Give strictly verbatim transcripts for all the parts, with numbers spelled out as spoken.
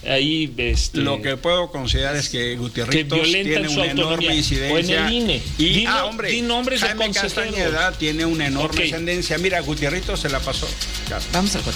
ahí este, lo que puedo considerar es que Gutierritos que tiene una enorme incidencia. O en el I N E. Y di, ah, hombre, di nombres Jaime de consejeros. Castañeda tiene una enorme okay. ascendencia. Mira, Gutierritos se la pasó. Claro. Vamos al corte.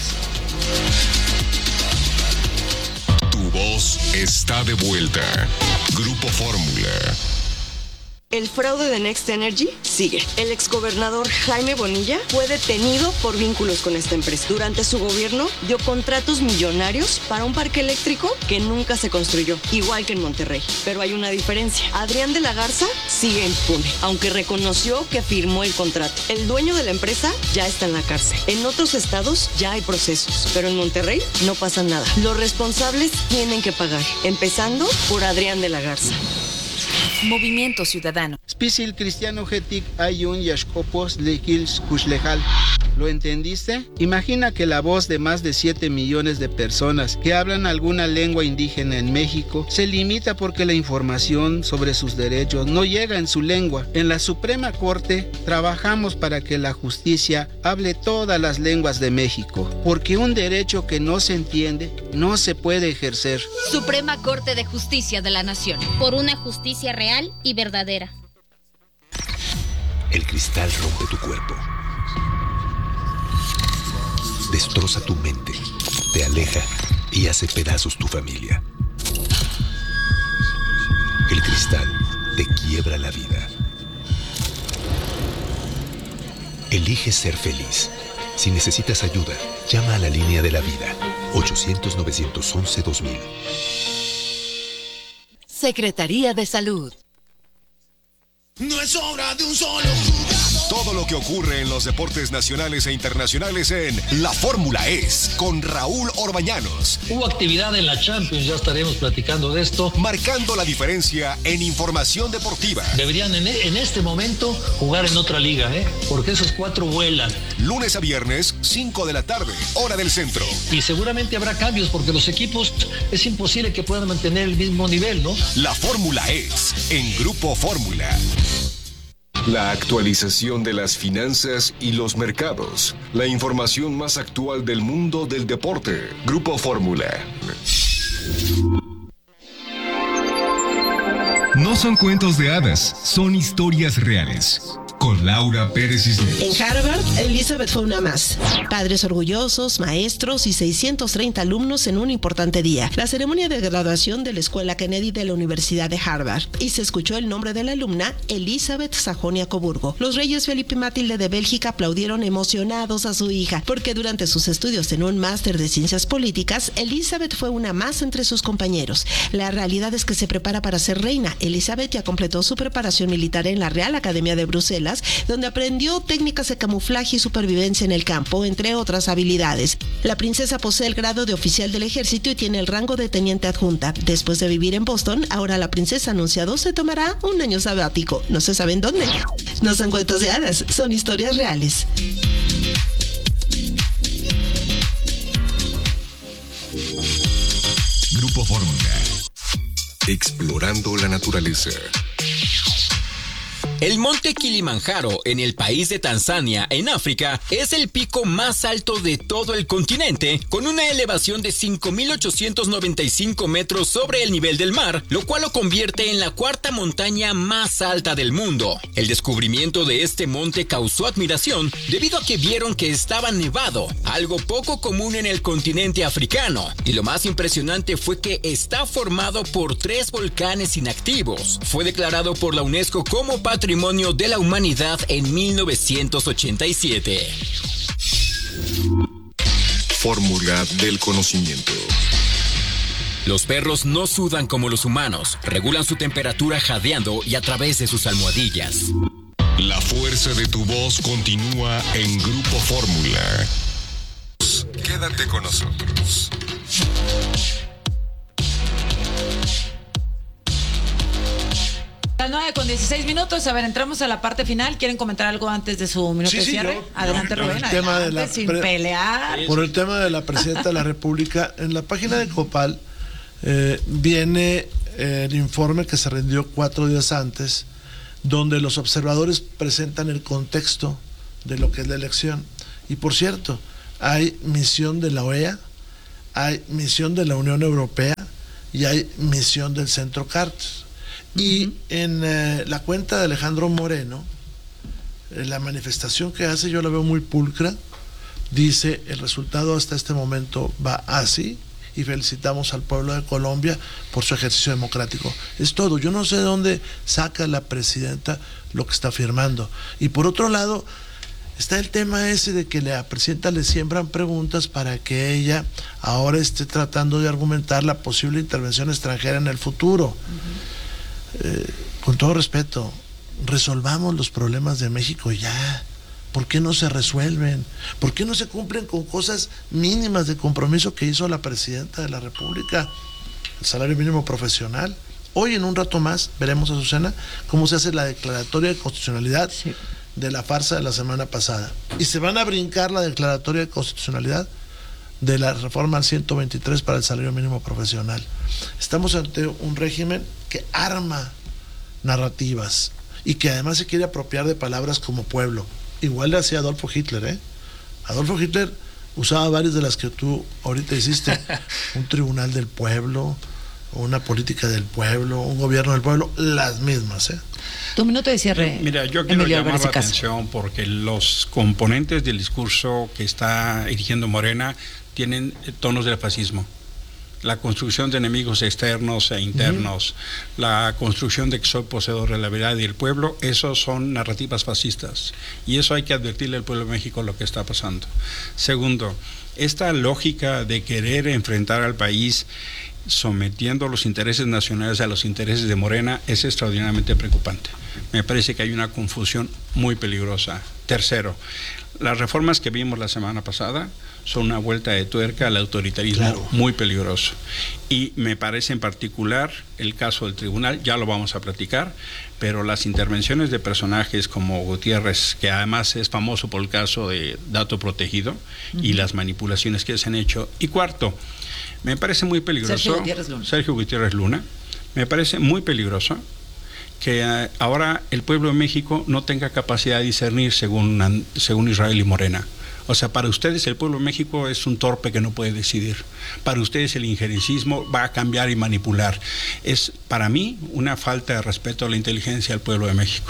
Tu voz está de vuelta. Grupo Fórmula. El fraude de Next Energy sigue. El exgobernador Jaime Bonilla fue detenido por vínculos con esta empresa. Durante su gobierno dio contratos millonarios para un parque eléctrico que nunca se construyó, igual que en Monterrey. Pero hay una diferencia. Adrián de la Garza sigue impune, aunque reconoció que firmó el contrato. El dueño de la empresa ya está en la cárcel. En otros estados ya hay procesos, pero en Monterrey no pasa nada. Los responsables tienen que pagar, empezando por Adrián de la Garza. Movimiento Ciudadano. Spisil cristiano getik ayun yashkopos lekils kushlejal. ¿Lo entendiste? Imagina que la voz de más de siete millones de personas que hablan alguna lengua indígena en México se limita porque la información sobre sus derechos no llega en su lengua. En la Suprema Corte trabajamos para que la justicia hable todas las lenguas de México, porque un derecho que no se entiende no se puede ejercer. Suprema Corte de Justicia de la Nación. Por una justicia real y verdadera. El cristal rompe tu cuerpo. Destroza tu mente, te aleja y hace pedazos tu familia. El cristal te quiebra la vida. Elige ser feliz. Si necesitas ayuda, llama a la línea de la vida, ochocientos, novecientos once, dos mil. Secretaría de Salud. No es obra de un solo jugador. Todo lo que ocurre en los deportes nacionales e internacionales en La Fórmula Es, con Raúl Orbañanos. Hubo actividad en la Champions, ya estaremos platicando de esto. Marcando la diferencia en información deportiva. Deberían en, en este momento jugar en otra liga, ¿eh? Porque esos cuatro vuelan. Lunes a viernes, cinco de la tarde, hora del centro. Y seguramente habrá cambios porque los equipos es imposible que puedan mantener el mismo nivel, ¿no? La Fórmula Es, en Grupo Fórmula. La actualización de las finanzas y los mercados. La información más actual del mundo del deporte. Grupo Fórmula. No son cuentos de hadas, son historias reales. Con Laura Pérez Cisneros. En Harvard, Elizabeth fue una más. Padres orgullosos, maestros y seiscientos treinta alumnos en un importante día. La ceremonia de graduación de la Escuela Kennedy de la Universidad de Harvard. Y se escuchó el nombre de la alumna, Elizabeth Sajonia-Coburgo. Los reyes Felipe y Matilde de Bélgica aplaudieron emocionados a su hija, porque durante sus estudios en un máster de ciencias políticas, Elizabeth fue una más entre sus compañeros. La realidad es que se prepara para ser reina. Elizabeth ya completó su preparación militar en la Real Academia de Bruselas, donde aprendió técnicas de camuflaje y supervivencia en el campo, entre otras habilidades. La princesa posee el grado de oficial del ejército y tiene el rango de teniente adjunta. Después de vivir en Boston, ahora la princesa anunciado se tomará un año sabático. No se sabe en dónde. No son cuentos de hadas, son historias reales. Grupo Fórmula. Explorando la naturaleza. El monte Kilimanjaro, en el país de Tanzania, en África, es el pico más alto de todo el continente, con una elevación de cinco mil ochocientos noventa y cinco metros sobre el nivel del mar, lo cual lo convierte en la cuarta montaña más alta del mundo. El descubrimiento de este monte causó admiración debido a que vieron que estaba nevado, algo poco común en el continente africano, y lo más impresionante fue que está formado por tres volcanes inactivos. Fue declarado por la UNESCO como Patrimonio de la Humanidad en mil novecientos ochenta y siete. Fórmula del conocimiento. Los perros no sudan como los humanos, regulan su temperatura jadeando y a través de sus almohadillas. La fuerza de tu voz continúa en Grupo Fórmula. Quédate con nosotros. Las nueve con dieciséis minutos. A ver, entramos a la parte final. ¿Quieren comentar algo antes de su minuto sí, de sí, cierre? yo, Adelante, yo, Rubén. El tema adelante, de la sin pre- pelear. Por el tema de la presidenta de la República, en la página de Copal eh, viene eh, el informe que se rindió cuatro días antes, donde los observadores presentan el contexto de lo que es la elección. Y por cierto, hay misión de la O E A, hay misión de la Unión Europea, y hay misión del Centro Carter. Y uh-huh. en eh, la cuenta de Alejandro Moreno, eh, la manifestación que hace yo la veo muy pulcra. Dice, el resultado hasta este momento va así, y felicitamos al pueblo de Colombia por su ejercicio democrático. Es todo. Yo no sé de dónde saca la presidenta lo que está firmando. Y por otro lado, está el tema ese de que la presidenta le siembran preguntas para que ella ahora esté tratando de argumentar la posible intervención extranjera en el futuro. Uh-huh. Eh, con todo respeto, resolvamos los problemas de México ya. ¿Por qué no se resuelven? ¿Por qué no se cumplen con cosas mínimas de compromiso que hizo la presidenta de la República? El salario mínimo profesional. Hoy, en un rato más, veremos, Azucena, cómo se hace la declaratoria de constitucionalidad sí. de la farsa de la semana pasada. Y se van a brincar la declaratoria de constitucionalidad de la reforma al ciento veintitrés para el salario mínimo profesional. Estamos ante un régimen que arma narrativas y que además se quiere apropiar de palabras como pueblo. Igual le hacía Adolfo Hitler, ¿eh? Adolfo Hitler usaba varias de las que tú ahorita hiciste. Un tribunal del pueblo, una política del pueblo, un gobierno del pueblo, las mismas, ¿eh? Tu minuto de cierre. Mira, yo quiero Emilio llamar la atención porque los componentes del discurso que está erigiendo Morena tienen tonos del fascismo. La construcción de enemigos externos e internos, uh-huh. la construcción de que soy poseedor de la verdad y el pueblo, esos son narrativas fascistas. Y eso hay que advertirle al pueblo de México lo que está pasando. Segundo, esta lógica de querer enfrentar al país sometiendo los intereses nacionales a los intereses de Morena es extraordinariamente preocupante. Me parece que hay una confusión muy peligrosa. Tercero, las reformas que vimos la semana pasada son una vuelta de tuerca al autoritarismo claro. muy peligroso. Y me parece en particular el caso del tribunal, ya lo vamos a platicar, pero las intervenciones de personajes como Gutiérrez, que además es famoso por el caso de dato protegido, uh-huh. y las manipulaciones que se han hecho. Y cuarto, me parece muy peligroso, Sergio Gutiérrez Luna, Sergio Gutiérrez Luna me parece muy peligroso que uh, ahora el pueblo de México no tenga capacidad de discernir según, según Israel y Morena. O sea, para ustedes el pueblo de México es un torpe que no puede decidir. Para ustedes el injerencismo va a cambiar y manipular. Es, para mí, una falta de respeto a la inteligencia del pueblo de México.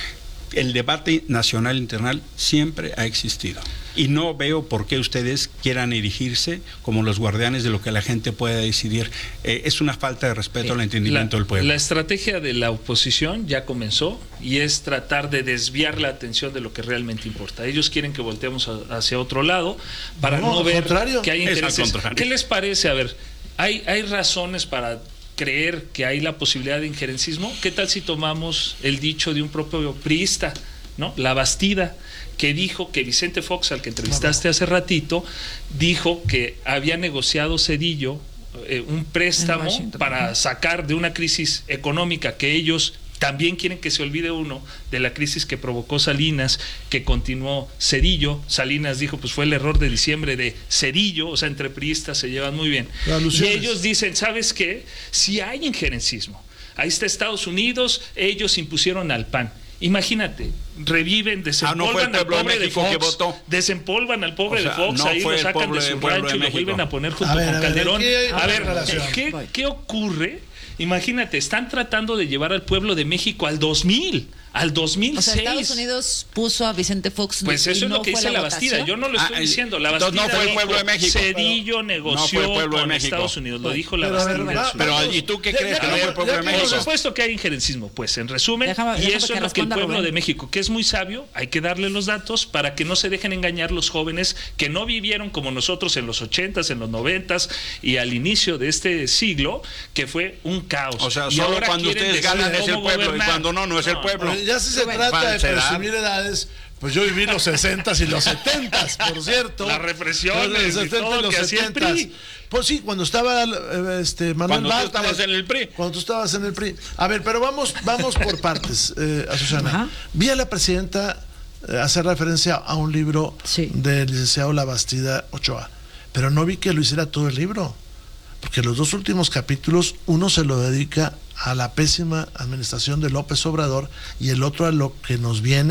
El debate nacional e internacional siempre ha existido. Y no veo por qué ustedes quieran erigirse como los guardianes de lo que la gente pueda decidir. Eh, es una falta de respeto al entendimiento la, del pueblo. La estrategia de la oposición ya comenzó y es tratar de desviar la atención de lo que realmente importa. Ellos quieren que volteemos a, hacia otro lado para no, no ver contrario. que hay intereses. ¿Qué les parece? A ver, ¿hay, hay razones para creer que hay la posibilidad de injerencismo? ¿Qué tal si tomamos el dicho de un propio priista, ¿no? La Bastida, que dijo que Vicente Fox, al que entrevistaste hace ratito, dijo que había negociado Zedillo eh, un préstamo para sacar de una crisis económica que ellos también quieren que se olvide uno de la crisis que provocó Salinas, que continuó Zedillo. Salinas dijo, pues fue el error de diciembre de Zedillo, o sea, entre priistas se llevan muy bien. Y ellos dicen, ¿sabes qué? Si hay injerencismo, ahí está Estados Unidos, ellos impusieron al P A N. Imagínate, reviven, desempolvan ah, no al pobre de, de Fox, desempolvan al pobre o sea, de Fox, no ahí lo sacan de su rancho y lo vuelven a poner junto a ver, con a Calderón. Ver, a ver, ¿qué, ¿qué ocurre? Imagínate, están tratando de llevar al pueblo de México al dos mil, al dos mil seis. O sea, Estados Unidos puso a Vicente Fox. Pues eso es no lo que dice la, la Bastida. Yo no lo estoy ah, diciendo. La Bastida no fue el pueblo de México. Cedillo negoció no el con Estados Unidos. Lo dijo la Bastida. Pero, pero ¿y tú qué ya, crees ya, que no fue el pueblo de México? Por supuesto que hay injerencismo. Pues en resumen, déjame, y déjame eso es lo que el pueblo Rubén. de México, que es muy sabio, hay que darle los datos para que no se dejen engañar los jóvenes que no vivieron como nosotros en los ochentas, en los noventas y al inicio de este siglo, que fue un caos. O sea, solo cuando ustedes ganan es el pueblo y cuando no, no es el pueblo. Ya si se trata de presumir edades, pues yo viví los sesentas y los setentas, por cierto. La represión los setenta y los setenta. Pues sí, cuando estaba este Manuel Cuando Bartlett, tú estabas en el P R I. Cuando tú estabas en el P R I. A ver, pero vamos, vamos por partes, eh, Azucena. Ajá. Vi a la presidenta eh, hacer referencia a un libro sí. del licenciado La Bastida Ochoa, pero no vi que lo hiciera todo el libro, porque los dos últimos capítulos, uno se lo dedica a la pésima administración de López Obrador y el otro a lo que nos viene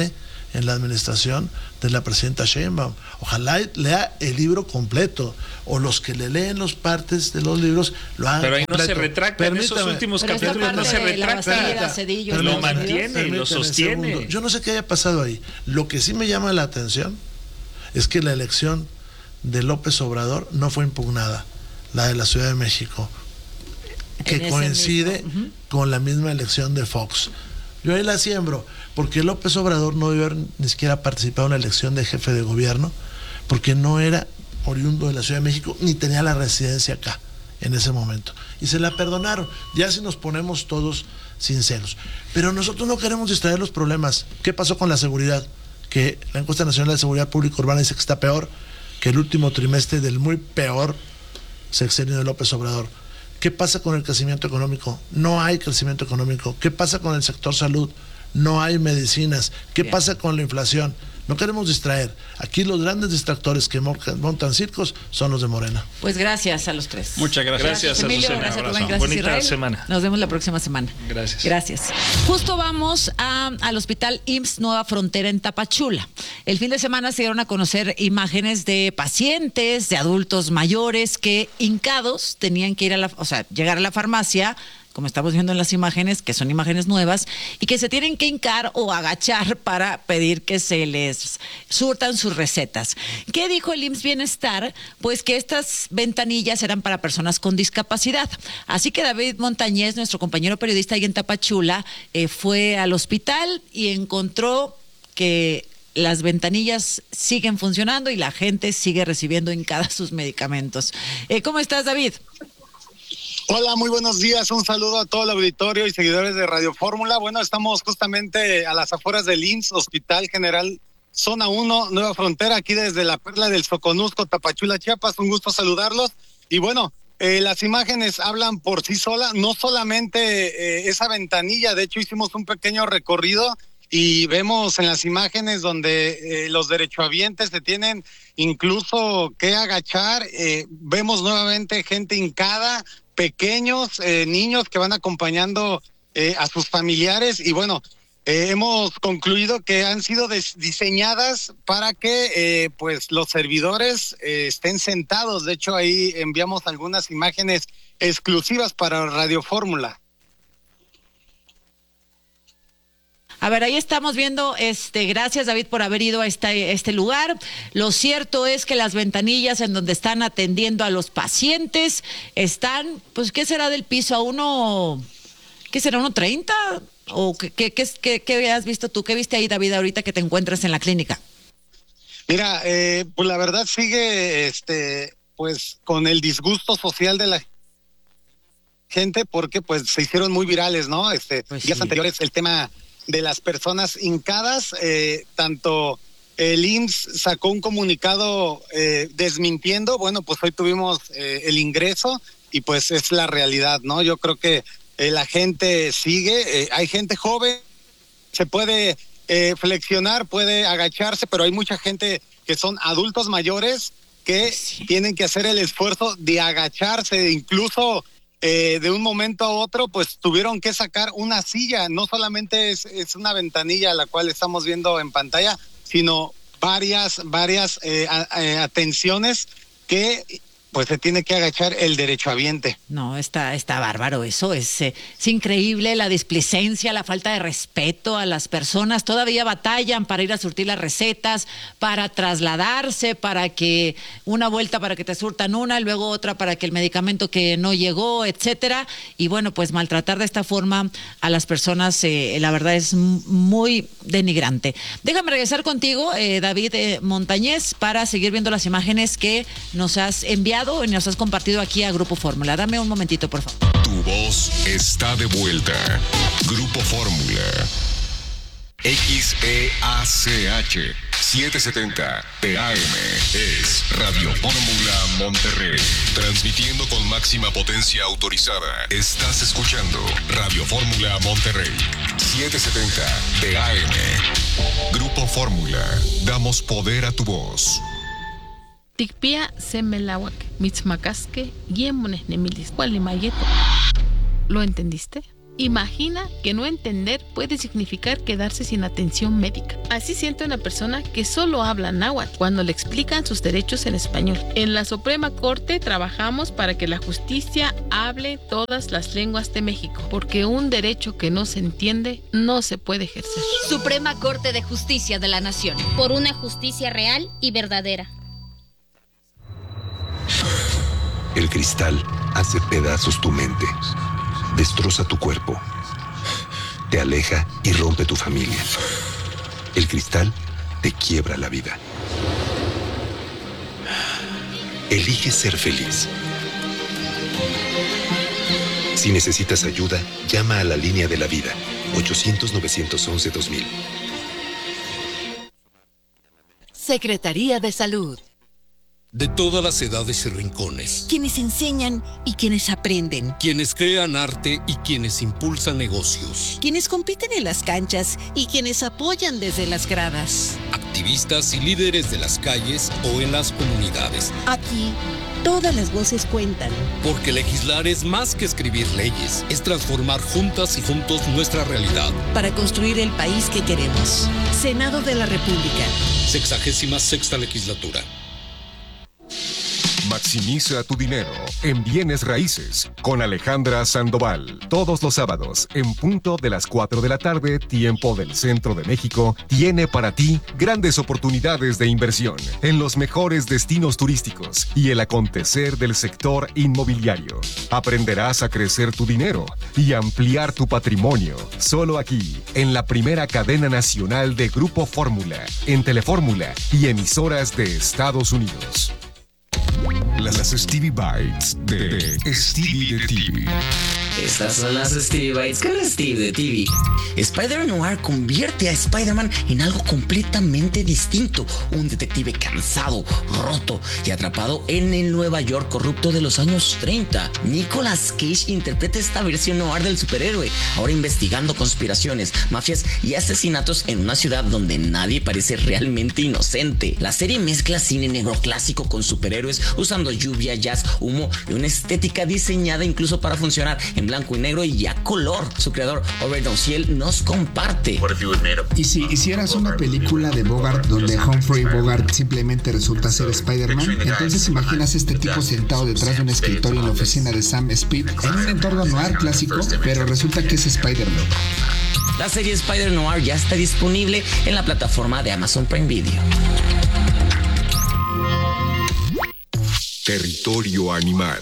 en la administración de la presidenta Sheinbaum. Ojalá lea el libro completo, o los que le leen las partes de los libros lo hagan Pero ahí completo. no se retracta, en esos últimos Pero esta capítulos no parte se de la retracta, Bastida, Cedillo, lo los mantiene, Permítame, lo sostiene. segundo. Yo no sé qué haya pasado ahí. Lo que sí me llama la atención es que la elección de López Obrador no fue impugnada, la de la Ciudad de México, que coincide mismo. Uh-huh. con la misma elección de Fox. Yo ahí la siembro, porque López Obrador no debió haber ni siquiera participado en la elección de jefe de gobierno, porque no era oriundo de la Ciudad de México, ni tenía la residencia acá en ese momento. Y se la perdonaron, ya si nos ponemos todos sinceros. Pero nosotros no queremos distraer los problemas. ¿Qué pasó con la seguridad? Que la encuesta nacional de seguridad pública urbana dice que está peor que el último trimestre del muy peor sexenio de López Obrador. ¿Qué pasa con el crecimiento económico? No hay crecimiento económico. ¿Qué pasa con el sector salud? No hay medicinas. ¿Qué Bien. pasa con la inflación? No queremos distraer. Aquí los grandes distractores que montan circos son los de Morena. Pues gracias a los tres. Muchas gracias. Gracias, Emilio, Azucena. gracias Rubén, gracias Bonita Israel. semana. Nos vemos la próxima semana. Gracias. Gracias. Justo vamos a, al hospital I M S S Nueva Frontera en Tapachula. El fin de semana se dieron a conocer imágenes de pacientes, de adultos mayores que hincados tenían que ir a la, o sea, llegar a la farmacia, como estamos viendo en las imágenes, que son imágenes nuevas, y que se tienen que hincar o agachar para pedir que se les surtan sus recetas. ¿Qué dijo el I M S S Bienestar? Pues que estas ventanillas eran para personas con discapacidad. Así que David Montañez, nuestro compañero periodista ahí en Tapachula, eh, fue al hospital y encontró que las ventanillas siguen funcionando y la gente sigue recibiendo hincadas sus medicamentos. Eh, ¿Cómo estás, David? Hola, muy buenos días. Un saludo a todo el auditorio y seguidores de Radio Fórmula. Bueno, estamos justamente a las afueras del I M S S, Hospital General Zona uno, Nueva Frontera, aquí desde la Perla del Soconusco, Tapachula, Chiapas. Un gusto saludarlos. Y bueno, eh, las imágenes hablan por sí solas. No solamente eh, esa ventanilla, de hecho hicimos un pequeño recorrido y vemos en las imágenes donde eh, los derechohabientes se tienen incluso que agachar. Eh, vemos nuevamente gente hincada, pequeños, eh, niños que van acompañando eh, a sus familiares y bueno, eh, hemos concluido que han sido des- diseñadas para que eh, pues los servidores eh, estén sentados. De hecho, ahí enviamos algunas imágenes exclusivas para Radio Fórmula. A ver, ahí estamos viendo, este, gracias David por haber ido a este, este lugar. Lo cierto es que las ventanillas en donde están atendiendo a los pacientes están, pues, ¿qué será del piso? ¿A uno, qué será, uno treinta? ¿O qué, qué, qué, qué has visto tú? ¿Qué viste ahí, David, ahorita que te encuentras en la clínica? Mira, eh, pues la verdad sigue, este, pues, con el disgusto social de la gente porque, pues, se hicieron muy virales, ¿no? Este, pues días sí. anteriores el tema de las personas hincadas, eh, tanto el I M S S sacó un comunicado eh, desmintiendo, bueno, pues hoy tuvimos eh, el ingreso y pues es la realidad, ¿no? Yo creo que eh, la gente sigue, eh, hay gente joven, se puede eh, flexionar, puede agacharse, pero hay mucha gente que son adultos mayores que sí. tienen que hacer el esfuerzo de agacharse, incluso Eh, de un momento a otro, pues tuvieron que sacar una silla. No solamente es, es una ventanilla la cual estamos viendo en pantalla, sino varias, varias eh, a, a, atenciones que pues se tiene que agachar el derechohabiente. No, está, está bárbaro eso, es, eh, es increíble la displicencia, la falta de respeto a las personas, todavía batallan para ir a surtir las recetas, para trasladarse, para que una vuelta para que te surtan una, luego otra para que el medicamento que no llegó, etcétera, y bueno, pues maltratar de esta forma a las personas, eh, la verdad es muy denigrante. Déjame regresar contigo, eh, David eh, Montañez, para seguir viendo las imágenes que nos has enviado y nos has compartido aquí a Grupo Fórmula. Dame un momentito, por favor. Tu voz está de vuelta. Grupo Fórmula. X E A C H setecientos setenta T A M es Radio Fórmula Monterrey. Transmitiendo con máxima potencia autorizada. Estás escuchando Radio Fórmula Monterrey. setecientos setenta T A M. Grupo Fórmula. Damos poder a tu voz. Tikpia semelawak, mitzmacasque, yemones nemilis, cualimayeto. ¿Lo entendiste? imagina que no entender puede significar quedarse sin atención médica. Así siente una persona que solo habla náhuatl cuando le explican sus derechos en español. En la Suprema Corte trabajamos para que la justicia hable todas las lenguas de México, porque un derecho que no se entiende no se puede ejercer. Suprema Corte de Justicia de la Nación. Por una justicia real y verdadera. El cristal hace pedazos tu mente, destroza tu cuerpo, te aleja y rompe tu familia. El cristal te quiebra la vida. Elige ser feliz. Si necesitas ayuda, llama a la línea de la vida, ochocientos, novecientos once, dos mil. Secretaría de Salud. De todas las edades y rincones. Quienes enseñan y quienes aprenden. Quienes crean arte y quienes impulsan negocios. Quienes compiten en las canchas y quienes apoyan desde las gradas. Activistas y líderes de las calles o en las comunidades. Aquí, todas las voces cuentan. Porque legislar es más que escribir leyes. Es transformar juntas y juntos nuestra realidad. Para construir el país que queremos. Senado de la República. Sexagésima sexta legislatura. Maximiza tu dinero en bienes raíces con Alejandra Sandoval. Todos los sábados, en punto de las cuatro de la tarde, tiempo del centro de México, tiene para ti grandes oportunidades de inversión en los mejores destinos turísticos y el acontecer del sector inmobiliario. Aprenderás a crecer tu dinero y ampliar tu patrimonio. Solo aquí, en la primera cadena nacional de Grupo Fórmula, en Telefórmula y emisoras de Estados Unidos. Las Stevie Bites de Stevie de T V. Estas son las Stevie Bites con Steve de T V. Spider-Noir convierte a Spider-Man en algo completamente distinto. Un detective cansado, roto y atrapado en el Nueva York corrupto de los años treinta. Nicolas Cage interpreta esta versión noir del superhéroe, ahora investigando conspiraciones, mafias y asesinatos en una ciudad donde nadie parece realmente inocente. La serie mezcla cine negro clásico con superhéroes usando lluvia, jazz, humo y una estética diseñada incluso para funcionar en blanco y negro y a color. Su creador, Robert Ociel, nos comparte. ¿Y si hicieras una película de Bogart donde Humphrey Bogart simplemente resulta ser Spider-Man? Entonces imaginas a este tipo sentado detrás de un escritorio en la oficina de Sam Speed en un entorno noir clásico, pero resulta que es Spider-Man. La serie Spider-Noir ya está disponible en la plataforma de Amazon Prime Video. Territorio animal.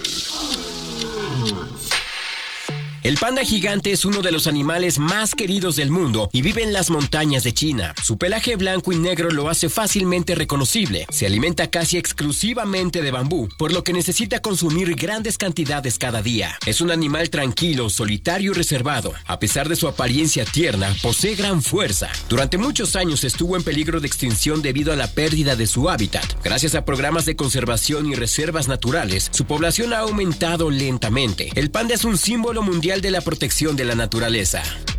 El panda gigante es uno de los animales más queridos del mundo y vive en las montañas de China. Su pelaje blanco y negro lo hace fácilmente reconocible. Se alimenta casi exclusivamente de bambú, por lo que necesita consumir grandes cantidades cada día. Es un animal tranquilo, solitario y reservado. A pesar de su apariencia tierna, posee gran fuerza. Durante muchos años estuvo en peligro de extinción debido a la pérdida de su hábitat. Gracias a programas de conservación y reservas naturales, su población ha aumentado lentamente. El panda es un símbolo mundial de la protección de la naturaleza.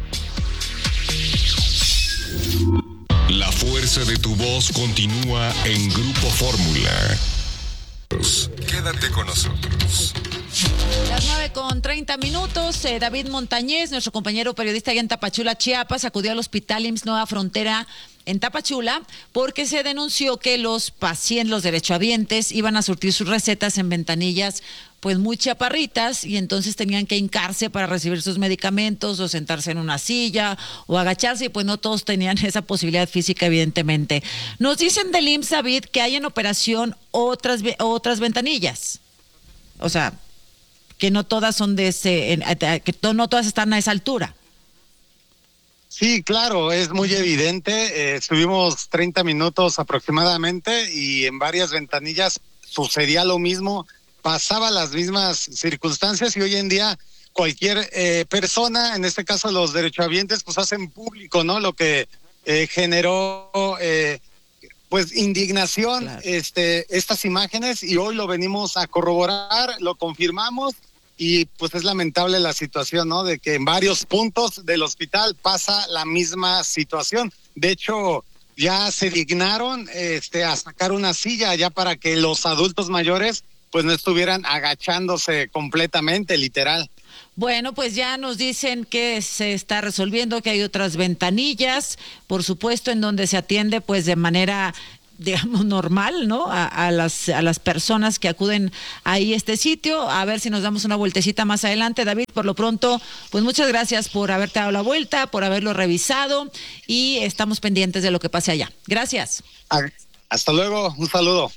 La fuerza de tu voz continúa en Grupo Fórmula. Quédate con nosotros. Las nueve con treinta minutos, eh, David Montañez, nuestro compañero periodista allá en Tapachula, Chiapas, acudió al Hospital I M S S Nueva Frontera en Tapachula porque se denunció que los pacientes, los derechohabientes, iban a surtir sus recetas en ventanillas pues muy chaparritas y entonces tenían que hincarse para recibir sus medicamentos o sentarse en una silla o agacharse y pues no todos tenían esa posibilidad física evidentemente. Nos dicen del I M S S, David, que hay en operación otras, otras ventanillas. O sea, que no todas son de ese, que no todas están a esa altura. Sí, claro, es muy evidente. Eh, estuvimos treinta minutos aproximadamente y en varias ventanillas sucedía lo mismo, pasaba las mismas circunstancias y hoy en día cualquier eh, persona, en este caso los derechohabientes, pues hacen público, ¿no? Lo que eh, generó eh, pues indignación, claro. este, estas imágenes y hoy lo venimos a corroborar, lo confirmamos. Y pues es lamentable la situación, ¿no? De que en varios puntos del hospital pasa la misma situación. De hecho, ya se dignaron este, a sacar una silla ya para que los adultos mayores pues no estuvieran agachándose completamente, literal. Bueno, pues ya nos dicen que se está resolviendo, que hay otras ventanillas, por supuesto, en donde se atiende pues de manera, digamos, normal, ¿no? A, a las a las personas que acuden ahí a este sitio. A ver si nos damos una vueltecita más adelante. David, por lo pronto, pues muchas gracias por haberte dado la vuelta, por haberlo revisado, y estamos pendientes de lo que pase allá. Gracias. Hasta luego, un saludo.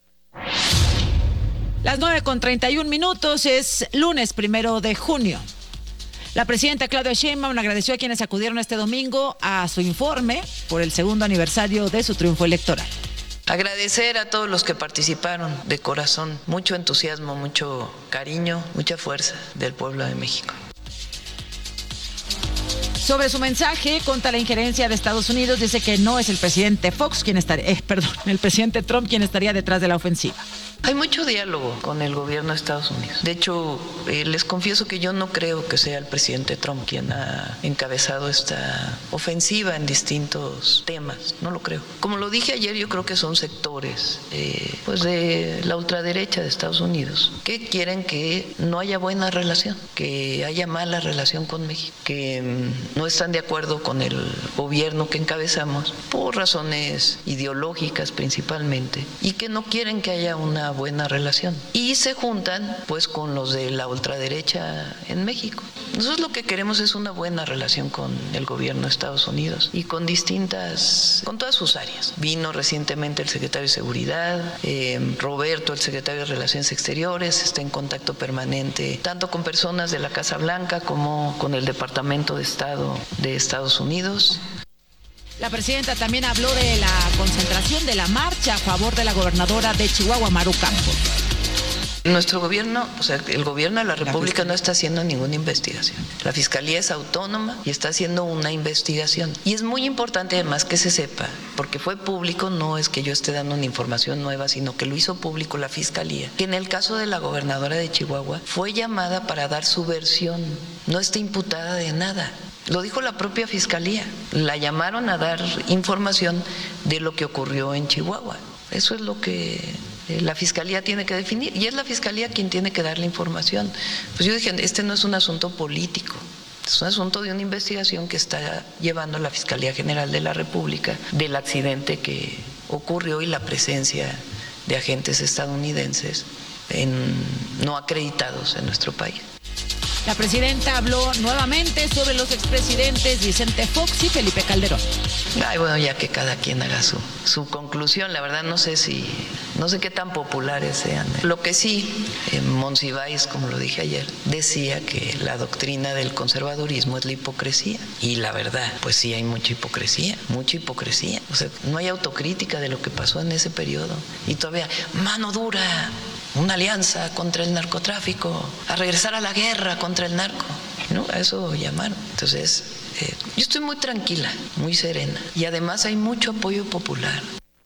Las nueve con treinta y un minutos, es lunes primero de junio. La presidenta Claudia Sheinbaum agradeció a quienes acudieron este domingo a su informe por el segundo aniversario de su triunfo electoral. Agradecer a todos los que participaron de corazón, mucho entusiasmo, mucho cariño, mucha fuerza del pueblo de México. Sobre su mensaje contra la injerencia de Estados Unidos, dice que no es el presidente Fox quien estaría, eh, perdón, el presidente Trump quien estaría detrás de la ofensiva. Hay mucho diálogo con el gobierno de Estados Unidos. De hecho, eh, les confieso que yo no creo que sea el presidente Trump quien ha encabezado esta ofensiva en distintos temas. No lo creo. Como lo dije ayer, yo creo que son sectores eh, pues de la ultraderecha de Estados Unidos que quieren que no haya buena relación, que haya mala relación con México, que mm, no están de acuerdo con el gobierno que encabezamos por razones ideológicas principalmente, y que no quieren que haya una buena relación, y se juntan pues con los de la ultraderecha en México. Nosotros lo que queremos es una buena relación con el gobierno de Estados Unidos y con distintas, con todas sus áreas. Vino recientemente el secretario de Seguridad, eh, Roberto, el secretario de Relaciones Exteriores, está en contacto permanente tanto con personas de la Casa Blanca como con el Departamento de Estado de Estados Unidos. La presidenta también habló de la concentración de la marcha a favor de la gobernadora de Chihuahua, Maru Campos. Nuestro gobierno, o sea, el gobierno de la República no está haciendo ninguna investigación. La Fiscalía es autónoma y está haciendo una investigación. Y es muy importante además que se sepa, porque fue público, no es que yo esté dando una información nueva, sino que lo hizo público la Fiscalía, que en el caso de la gobernadora de Chihuahua fue llamada para dar su versión, no está imputada de nada. Lo dijo la propia Fiscalía, la llamaron a dar información de lo que ocurrió en Chihuahua. Eso es lo que la Fiscalía tiene que definir, y es la Fiscalía quien tiene que dar la información. Pues yo dije, este no es un asunto político, es un asunto de una investigación que está llevando la Fiscalía General de la República del accidente que ocurrió y la presencia de agentes estadounidenses en, no acreditados en nuestro país. La presidenta habló nuevamente sobre los expresidentes Vicente Fox y Felipe Calderón. Ay, bueno, ya que cada quien haga su, su conclusión, la verdad no sé si, no sé qué tan populares sean. Lo que sí, eh, Monsiváis, como lo dije ayer, decía que la doctrina del conservadurismo es la hipocresía. Y la verdad, pues sí hay mucha hipocresía, mucha hipocresía. O sea, no hay autocrítica de lo que pasó en ese periodo. Y todavía, mano dura, una alianza contra el narcotráfico, a regresar a la guerra contra el narco, ¿no? A eso llamaron. Entonces, eh, yo estoy muy tranquila, muy serena, y además hay mucho apoyo popular.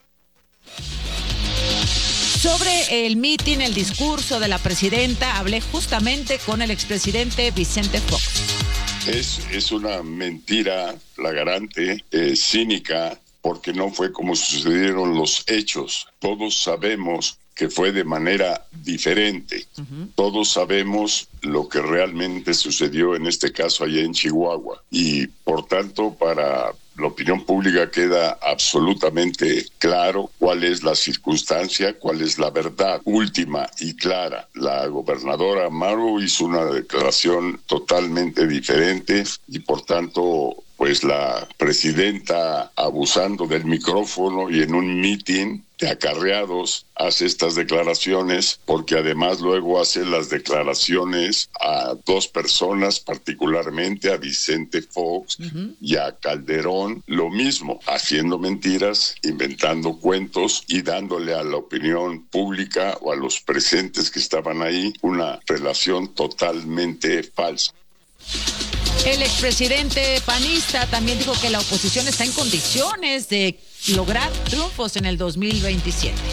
Sobre el mitin, el discurso de la presidenta, hablé justamente con el expresidente Vicente Fox. Es, es una mentira flagrante, eh, cínica, porque no fue como sucedieron los hechos. Todos sabemos que fue de manera diferente. Uh-huh. Todos sabemos lo que realmente sucedió en este caso allá en Chihuahua. Y por tanto, para la opinión pública queda absolutamente claro cuál es la circunstancia, cuál es la verdad última y clara. La gobernadora Maru hizo una declaración totalmente diferente y por tanto, pues la presidenta, abusando del micrófono y en un mitin de acarreados, hace estas declaraciones, porque además luego hace las declaraciones a dos personas, particularmente a Vicente Fox uh-huh. y a Calderón, lo mismo, haciendo mentiras, inventando cuentos y dándole a la opinión pública o a los presentes que estaban ahí una relación totalmente falsa. El expresidente panista también dijo que la oposición está en condiciones de lograr triunfos en el dos mil veintisiete.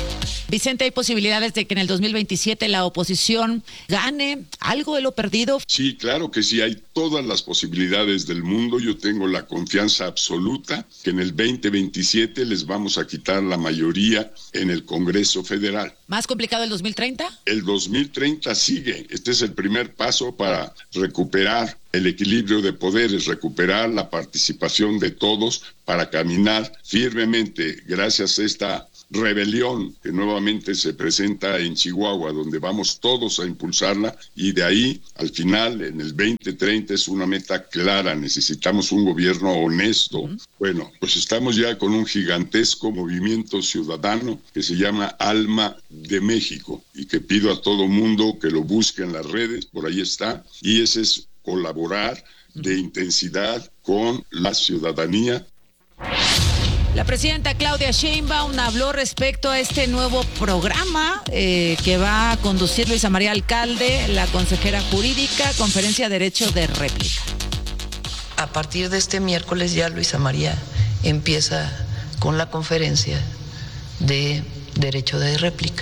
Vicente, ¿hay posibilidades de que en el dos mil veintisiete la oposición gane algo de lo perdido? Sí, claro que sí, hay todas las posibilidades del mundo. Yo tengo la confianza absoluta que en el veinte veintisiete les vamos a quitar la mayoría en el Congreso Federal. ¿Más complicado el dos mil treinta? El dos mil treinta sigue. Este es el primer paso para recuperar el equilibrio de poderes, recuperar la participación de todos para caminar firmemente gracias a esta rebelión que nuevamente se presenta en Chihuahua, donde vamos todos a impulsarla, y de ahí al final en el veinte treinta es una meta clara. Necesitamos un gobierno honesto. Uh-huh. Bueno, pues estamos ya con un gigantesco movimiento ciudadano que se llama Alma de México y que pido a todo mundo que lo busque en las redes, por ahí está, y ese es colaborar de intensidad con la ciudadanía. La presidenta Claudia Sheinbaum habló respecto a este nuevo programa eh, que va a conducir Luisa María Alcalde, la consejera jurídica, Conferencia de Derecho de Réplica. A partir de este miércoles ya Luisa María empieza con la conferencia de Derecho de Réplica.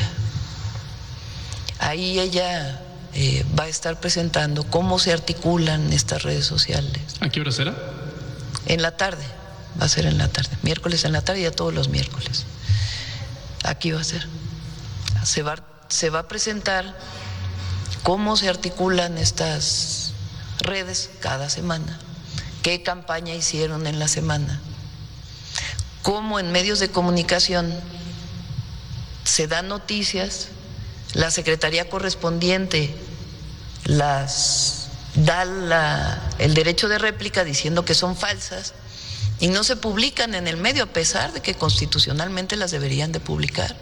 Ahí ella eh, va a estar presentando cómo se articulan estas redes sociales. ¿A qué hora será? En la tarde. Va a ser en la tarde, miércoles en la tarde y a todos los miércoles. Aquí va a ser. Se va, se va a presentar cómo se articulan estas redes cada semana, qué campaña hicieron en la semana, cómo en medios de comunicación se dan noticias, la secretaría correspondiente las da la, el derecho de réplica diciendo que son falsas, y no se publican en el medio a pesar de que constitucionalmente las deberían de publicar.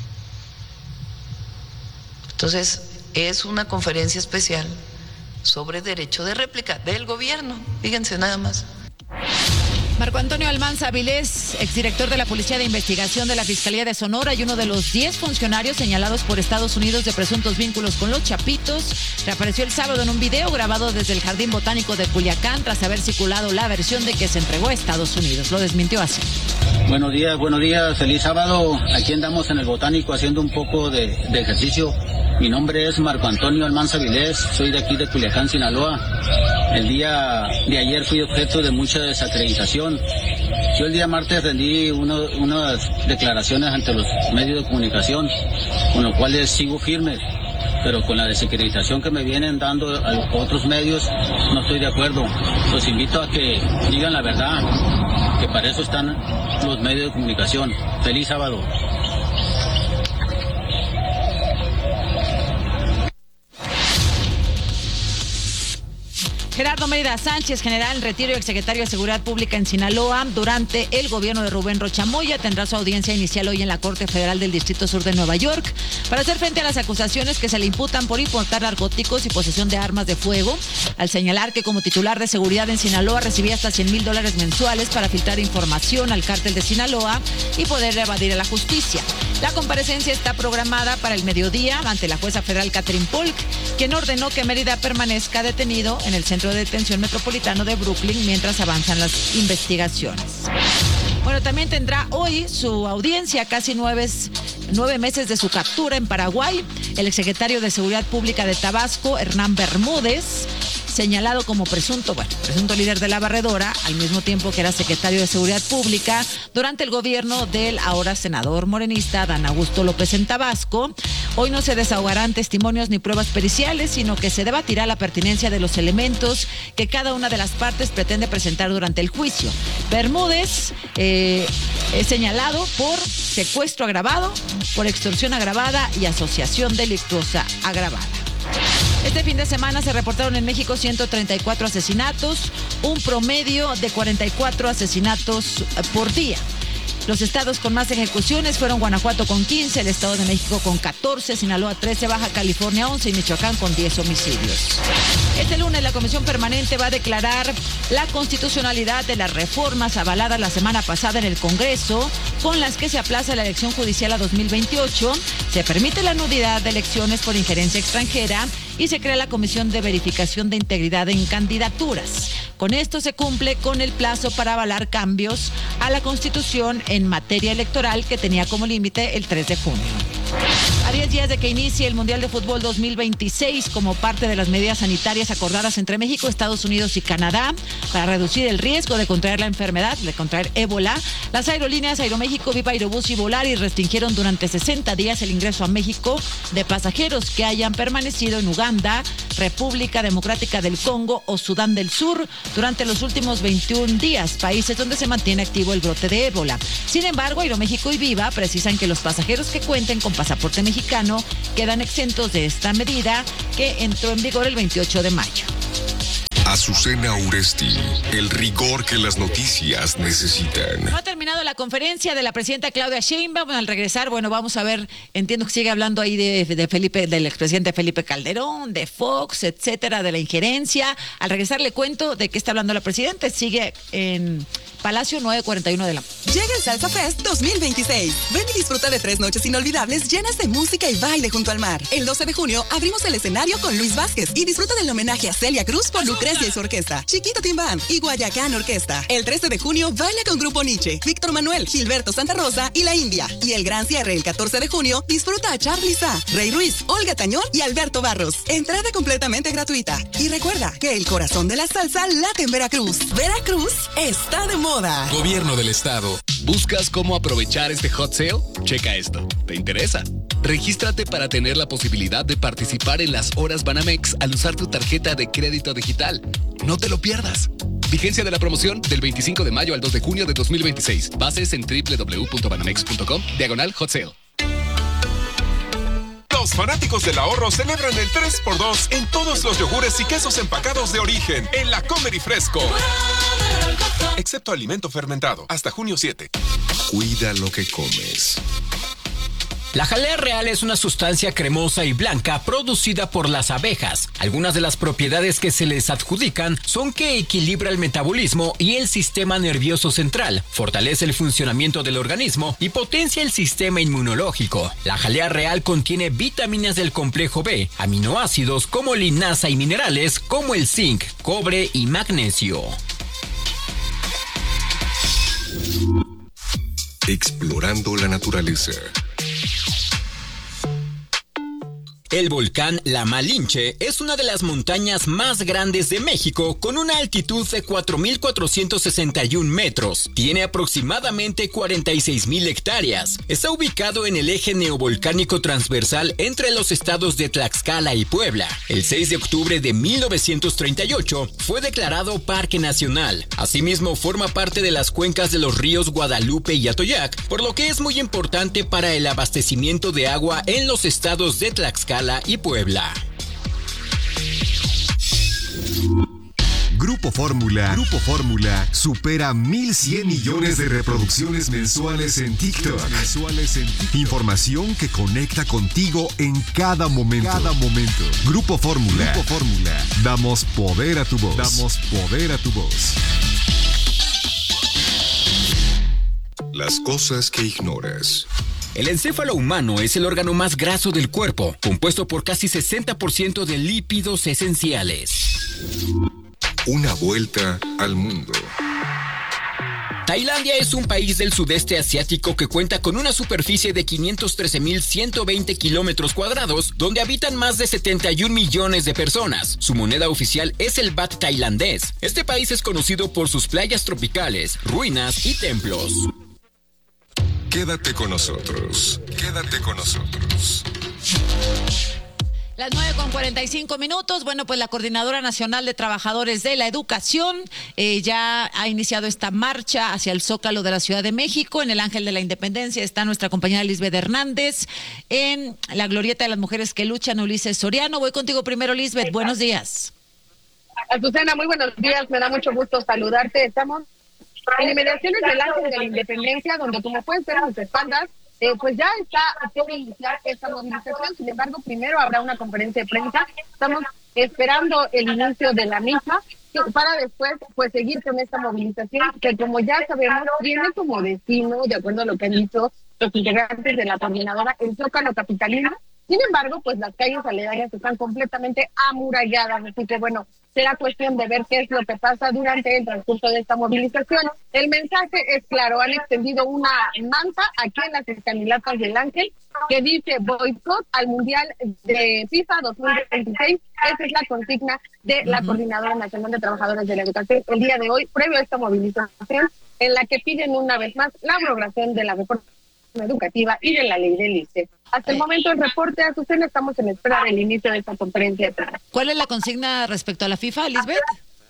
Entonces, es una conferencia especial sobre derecho de réplica del gobierno, fíjense nada más. Marco Antonio Almanza Vilés, exdirector de la Policía de Investigación de la Fiscalía de Sonora y uno de los diez funcionarios señalados por Estados Unidos de presuntos vínculos con los Chapitos, reapareció el sábado en un video grabado desde el Jardín Botánico de Culiacán tras haber circulado la versión de que se entregó a Estados Unidos. Lo desmintió así. Buenos días, buenos días, feliz sábado. Aquí andamos en el Botánico haciendo un poco de, de ejercicio. Mi nombre es Marco Antonio Almanza Vilés, soy de aquí de Culiacán, Sinaloa. El día de ayer fui objeto de mucha desacreditación. Yo el día martes rendí uno, unas declaraciones ante los medios de comunicación, con los cuales sigo firme, pero con la desacreditación que me vienen dando a otros medios no estoy de acuerdo. Los invito a que digan la verdad, que para eso están los medios de comunicación. Feliz sábado. Gerardo Mérida Sánchez, general en retiro y exsecretario de Seguridad Pública en Sinaloa, durante el gobierno de Rubén Rocha Moya, tendrá su audiencia inicial hoy en la Corte Federal del Distrito Sur de Nueva York para hacer frente a las acusaciones que se le imputan por importar narcóticos y posesión de armas de fuego, al señalar que como titular de seguridad en Sinaloa recibía hasta cien mil dólares mensuales para filtrar información al cártel de Sinaloa y poder evadir a la justicia. La comparecencia está programada para el mediodía ante la jueza federal Catherine Polk, quien ordenó que Mérida permanezca detenido en el centro de detención metropolitano de Brooklyn mientras avanzan las investigaciones. Bueno, también tendrá hoy su audiencia, casi nueve, nueve meses de su captura en Paraguay, el exsecretario de Seguridad Pública de Tabasco, Hernán Bermúdez, señalado como presunto, bueno, presunto líder de la barredora, al mismo tiempo que era secretario de Seguridad Pública durante el gobierno del ahora senador morenista Adán Augusto López en Tabasco. Hoy no se desahogarán testimonios ni pruebas periciales, sino que se debatirá la pertinencia de los elementos que cada una de las partes pretende presentar durante el juicio. Bermúdez eh, es señalado por secuestro agravado, por extorsión agravada y asociación delictuosa agravada. Este fin de semana se reportaron en México ciento treinta y cuatro asesinatos, un promedio de cuarenta y cuatro asesinatos por día. Los estados con más ejecuciones fueron Guanajuato con quince, el Estado de México con catorce, Sinaloa trece, Baja California once y Michoacán con diez homicidios. Este lunes la Comisión Permanente va a declarar la constitucionalidad de las reformas avaladas la semana pasada en el Congreso, con las que se aplaza la elección judicial a dos mil veintiocho, se permite la nulidad de elecciones por injerencia extranjera y se crea la Comisión de Verificación de Integridad en Candidaturas. Con esto se cumple con el plazo para avalar cambios a la Constitución en materia electoral que tenía como límite el tres de junio. diez días de que inicie el Mundial de Fútbol dos mil veintiséis, como parte de las medidas sanitarias acordadas entre México, Estados Unidos y Canadá para reducir el riesgo de contraer la enfermedad, de contraer ébola, las aerolíneas Aeroméxico, Viva Aerobús y Volaris restringieron durante sesenta días el ingreso a México de pasajeros que hayan permanecido en Uganda, República Democrática del Congo o Sudán del Sur durante los últimos veintiún días, países donde se mantiene activo el brote de ébola. Sin embargo, Aeroméxico y Viva precisan que los pasajeros que cuenten con pasaporte mexicano quedan exentos de esta medida que entró en vigor el veintiocho de mayo. Azucena Uresti, el rigor que las noticias necesitan. No ha terminado la conferencia de la presidenta Claudia Sheinbaum. Al regresar, bueno, vamos a ver, entiendo que sigue hablando ahí de, de Felipe, del expresidente Felipe Calderón, de Fox, etcétera, de la injerencia. Al regresar le cuento de qué está hablando la presidenta. Sigue en Palacio nueve cuarenta y uno de la... Llega el Salsa Fest dos mil veintiséis. Ven y disfruta de tres noches inolvidables llenas de música y baile junto al mar. El doce de junio abrimos el escenario con Luis Vázquez y disfruta del homenaje a Celia Cruz por Lucrecia y su orquesta, Chiquito Timbán y Guayacán Orquesta. El trece de junio baila con Grupo Nietzsche, Víctor Manuel, Gilberto Santa Rosa y La India. Y el gran cierre el catorce de junio disfruta a Charly Sa, Rey Ruiz, Olga Tañón y Alberto Barros. Entrada completamente gratuita. Y recuerda que el corazón de la salsa late en Veracruz. Veracruz está de moda. Gobierno del Estado. ¿Buscas cómo aprovechar este hot sale? Checa esto. ¿Te interesa? Regístrate para tener la posibilidad de participar en las horas Banamex al usar tu tarjeta de crédito digital. No te lo pierdas. Vigencia de la promoción del veinticinco de mayo al dos de junio de dos mil veintiséis. Bases en doble u doble u doble u punto banamex punto com, diagonal hot sale. Los fanáticos del ahorro celebran el tres por dos en todos los yogures y quesos empacados de origen en la Comer y Fresco. Excepto alimento fermentado, hasta junio siete. Cuida lo que comes. La jalea real es una sustancia cremosa y blanca producida por las abejas. Algunas de las propiedades que se les adjudican son que equilibra el metabolismo y el sistema nervioso central, fortalece el funcionamiento del organismo y potencia el sistema inmunológico. La jalea real contiene vitaminas del complejo B, aminoácidos como linaza y minerales como el zinc, cobre y magnesio. Explorando la naturaleza. El volcán La Malinche es una de las montañas más grandes de México con una altitud de cuatro mil cuatrocientos sesenta y un metros. Tiene aproximadamente cuarenta y seis mil hectáreas. Está ubicado en el eje neovolcánico transversal entre los estados de Tlaxcala y Puebla. El seis de octubre de mil novecientos treinta y ocho fue declarado Parque Nacional. Asimismo, forma parte de las cuencas de los ríos Guadalupe y Atoyac, por lo que es muy importante para el abastecimiento de agua en los estados de Tlaxcala y Puebla. Grupo Fórmula. Grupo Fórmula supera mil cien millones de reproducciones mensuales en TikTok. Mensuales en TikTok. Información que conecta contigo en cada momento. Cada momento. Grupo Fórmula. Grupo Fórmula. Damos poder a tu voz. Damos poder a tu voz. Las cosas que ignoras. El encéfalo humano es el órgano más graso del cuerpo, compuesto por casi sesenta por ciento de lípidos esenciales. Una vuelta al mundo. Tailandia es un país del sudeste asiático que cuenta con una superficie de quinientos trece mil ciento veinte kilómetros cuadrados, donde habitan más de setenta y un millones de personas. Su moneda oficial es el baht tailandés. Este país es conocido por sus playas tropicales, ruinas y templos. Quédate con nosotros. Quédate con nosotros. Las nueve con cuarenta y cinco minutos. Bueno, pues la Coordinadora Nacional de Trabajadores de la Educación eh, ya ha iniciado esta marcha hacia el Zócalo de la Ciudad de México. En el Ángel de la Independencia está nuestra compañera Lisbeth Hernández. En la Glorieta de las Mujeres que Luchan, Ulises Soriano. Voy contigo primero, Lisbeth. Buenos días. Azucena, muy buenos días. Me da mucho gusto saludarte. Estamos en inmediaciones del Ángel de la Independencia, donde, como pueden ver a sus espaldas, eh, pues ya está a punto de iniciar esta movilización. Sin embargo, primero habrá una conferencia de prensa. Estamos esperando el inicio de la misma para después pues seguir con esta movilización que, como ya sabemos, tiene como destino, de acuerdo a lo que han dicho los integrantes de la coordinadora, el Zócalo capitalino, Sin embargo, pues las calles aledañas están completamente amuralladas, así que bueno, será cuestión de ver qué es lo que pasa durante el transcurso de esta movilización. El mensaje es claro, han extendido una manta aquí en las escalinatas del Ángel que dice boicot al Mundial de FIFA dos mil veintiséis. Esa es la consigna de la uh-huh. Coordinadora Nacional de Trabajadores de la Educación el día de hoy, previo a esta movilización, en la que piden una vez más la abrogación de la reforma educativa y de la ley del I C E. Hasta el momento el reporte, Azucena, estamos en espera del inicio de esta conferencia de prensa. ¿Cuál es la consigna respecto a la FIFA, Lisbeth?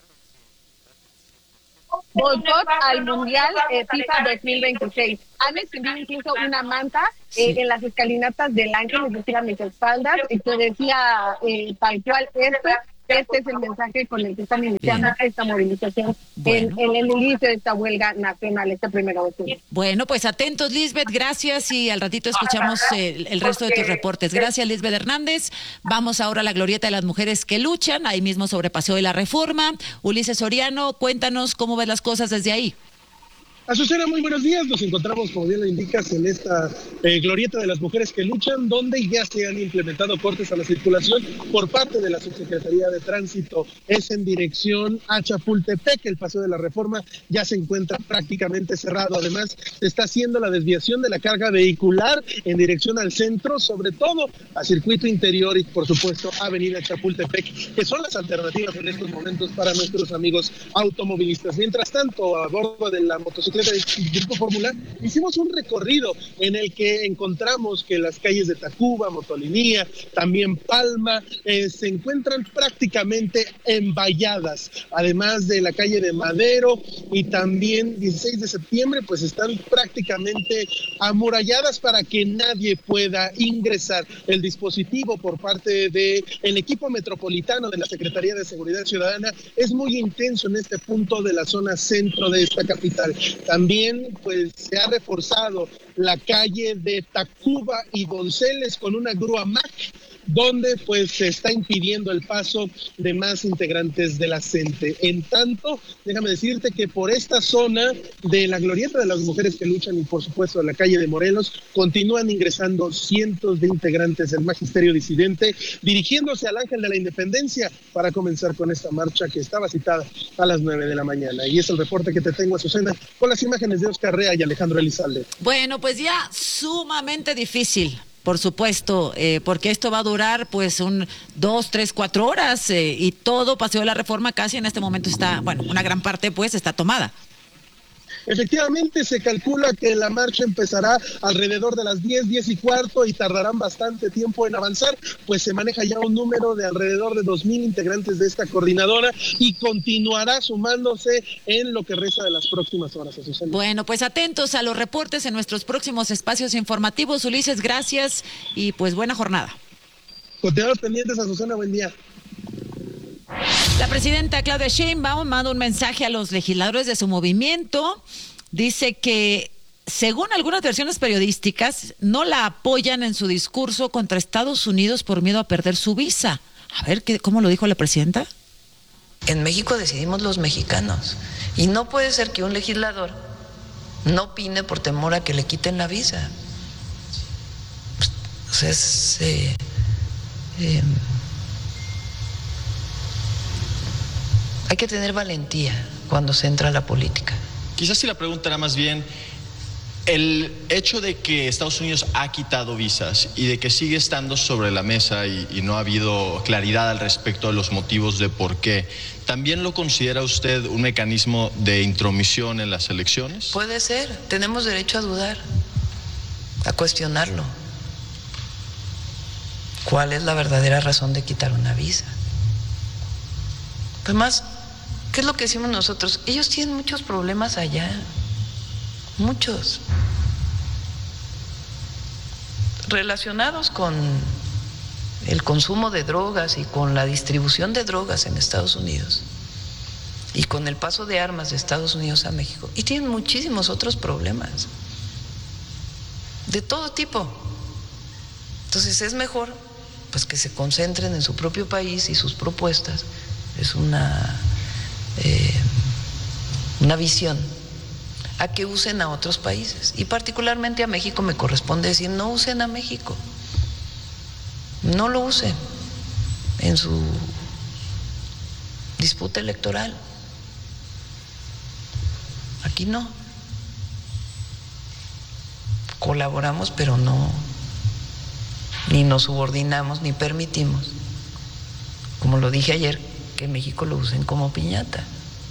Boicot al Mundial eh, FIFA dos mil veintiséis. Han extendido incluso una manta eh, sí. en las escalinatas del Ángel, es decir, a mis espaldas, y que decía eh, tal cual esto. Este es el mensaje con el que están iniciando Bien. esta movilización bueno. en, en el inicio de esta huelga nacional, este primero de octubre. Bueno, pues atentos, Lisbeth, gracias, y al ratito escuchamos el, el resto de tus reportes. Gracias, Lisbeth Hernández. Vamos ahora a la glorieta de las mujeres que luchan, ahí mismo sobre Paseo de la Reforma. Ulises Soriano, cuéntanos cómo ves las cosas desde ahí. Azucena, muy buenos días. Nos encontramos, como bien lo indicas, en esta eh, glorieta de las mujeres que luchan, donde ya se han implementado cortes a la circulación por parte de la Subsecretaría de Tránsito. Es en dirección a Chapultepec. El Paseo de la Reforma ya se encuentra prácticamente cerrado. Además, se está haciendo la desviación de la carga vehicular en dirección al centro, sobre todo a Circuito Interior y, por supuesto, Avenida Chapultepec, que son las alternativas en estos momentos para nuestros amigos automovilistas. Mientras tanto, a bordo de la motocicleta del Grupo Fórmula, hicimos un recorrido en el que encontramos que las calles de Tacuba, Motolinía, también Palma, eh, se encuentran prácticamente envalladas, además de la calle de Madero y también dieciséis de septiembre, pues están prácticamente amuralladas para que nadie pueda ingresar. El dispositivo por parte del equipo metropolitano de la Secretaría de Seguridad Ciudadana es muy intenso en este punto de la zona centro de esta capital. También pues se ha reforzado la calle de Tacuba y Donceles con una grúa M A C, donde pues se está impidiendo el paso de más integrantes de la C E N T E. En tanto, déjame decirte que por esta zona de la glorieta de las mujeres que luchan y por supuesto de la calle de Morelos, continúan ingresando cientos de integrantes del magisterio disidente, dirigiéndose al Ángel de la Independencia para comenzar con esta marcha que estaba citada a las nueve de la mañana. Y es el reporte que te tengo, Azucena, con las imágenes de Oscar Rea y Alejandro Elizalde. Bueno, pues ya sumamente difícil. Por supuesto, eh, porque esto va a durar pues un dos, tres, cuatro horas eh, y todo Paseo de la Reforma casi en este momento está, bueno, una gran parte pues está tomada. Efectivamente, se calcula que la marcha empezará alrededor de las diez, diez y cuarto y tardarán bastante tiempo en avanzar, pues se maneja ya un número de alrededor de dos mil integrantes de esta coordinadora y continuará sumándose en lo que resta de las próximas horas, Azucena. Bueno, pues atentos a los reportes en nuestros próximos espacios informativos. Ulises, gracias y pues buena jornada. Continuamos pendientes, Azucena, buen día. La presidenta Claudia Sheinbaum manda un mensaje a los legisladores de su movimiento. Dice que, según algunas versiones periodísticas, no la apoyan en su discurso contra Estados Unidos por miedo a perder su visa. A ver, ¿qué, ¿cómo lo dijo la presidenta? En México decidimos los mexicanos. Y no puede ser que un legislador no opine por temor a que le quiten la visa. O sea, es... Eh, eh, Hay que tener valentía cuando se entra a la política. Quizás si la pregunta era más bien el hecho de que Estados Unidos ha quitado visas y de que sigue estando sobre la mesa y, y no ha habido claridad al respecto de los motivos de por qué, ¿también lo considera usted un mecanismo de intromisión en las elecciones? Puede ser, tenemos derecho a dudar, a cuestionarlo. ¿Cuál es la verdadera razón de quitar una visa? Además, ¿qué es lo que decimos nosotros? Ellos tienen muchos problemas allá, muchos, relacionados con el consumo de drogas y con la distribución de drogas en Estados Unidos y con el paso de armas de Estados Unidos a México. Y tienen muchísimos otros problemas, de todo tipo. Entonces es mejor pues que se concentren en su propio país y sus propuestas. Es una, eh, una visión a que usen a otros países y particularmente a México. Me corresponde decir, no usen a México, no lo use en su disputa electoral. Aquí no. Colaboramos, pero no, ni nos subordinamos, ni permitimos, como lo dije ayer, que en México lo usen como piñata.